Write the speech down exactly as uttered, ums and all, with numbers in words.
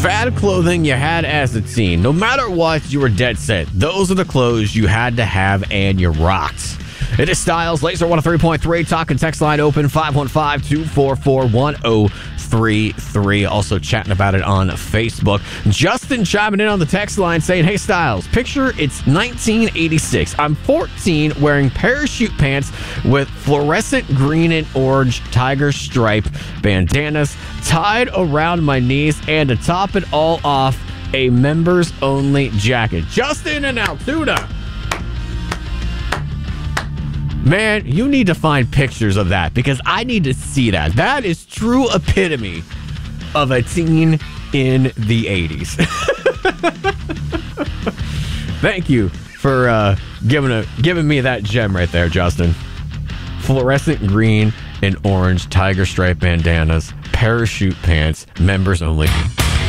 Fad clothing you had as a teen. No matter what, you were dead set. Those are the clothes you had to have and you rocked. It is Styles, Laser one oh three point three. Talk and text line open five one five, two four four, one oh three three. Also chatting about it on Facebook. Justin chiming in on the text line saying, hey Styles, picture it's nineteen eighty-six. I'm fourteen wearing parachute pants with fluorescent green and orange tiger stripe bandanas tied around my knees, and to top it all off, a members only jacket. Justin in Altoona. Man, you need to find pictures of that because I need to see that. That is true epitome of a teen in the eighties. Thank you for uh, giving a giving me that gem right there, Justin. Fluorescent green and orange tiger stripe bandanas, parachute pants, members only.